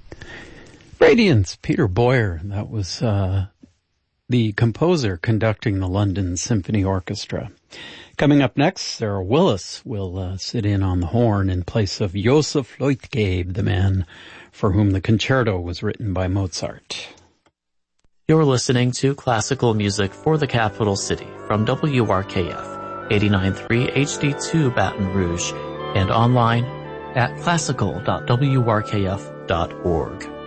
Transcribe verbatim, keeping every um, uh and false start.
Radiance, Peter Boyer. That was uh, the composer conducting the London Symphony Orchestra. Coming up next, Sarah Willis will uh, sit in on the horn in place of Joseph Leutgeb, the man for whom the concerto was written by Mozart. You're listening to Classical Music for the Capital City from W R K F, eighty-nine point three H D two Baton Rouge, and online at classical dot w r k f dot org.